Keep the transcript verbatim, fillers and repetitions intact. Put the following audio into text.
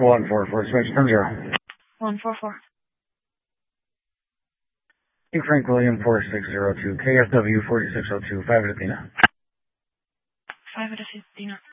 one four four, expansion from zero. one four four. Frank William four six zero two, K F W four six zero two, five at Athena. five at Athena.